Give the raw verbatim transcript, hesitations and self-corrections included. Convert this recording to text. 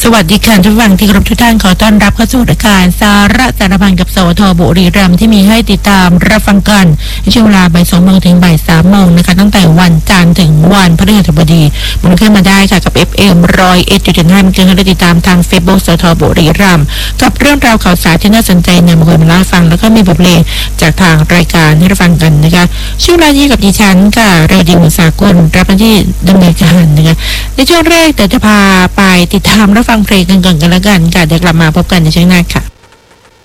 วัสดีค่ะทุกฝั่งที่กรบทุกท่านขอต้อนรับเข้าสู่รายการสาระสารพันกับสวทบุรีรัมย์ที่มีให้ติดตามรับฟังกันในช่วงเวลาบ่ายสองโมงถึงบ่ายสามโมงนะคะตั้งแต่วันจันทร์ถึงวันพฤหัสบดีมันขึ้นมาได้ค่ะกับ เอฟ เอ็ม ร้อยเอ็ดจุดห้ามันก็ได้ติดตามทาง Facebook สวทบุรีรัมย์กับเรื่องราวข่าวสารที่น่าสนใจนำมาคุยมาเล่าฟังแล้วก็มีบทเพลงจากทางรายการให้รับฟังกันนะคะช่วงเวลานี้กับดิฉันค่ะเรดิโอสากลรับหน้าที่ดำเนินการนะคะในช่วงแรกแต่จะพาไปติดตามรับฟังเพลงกันก่อนกันแล้วกันค่ะเดี๋ยวกลับมาพบกันในช่วงหน้าค่ะ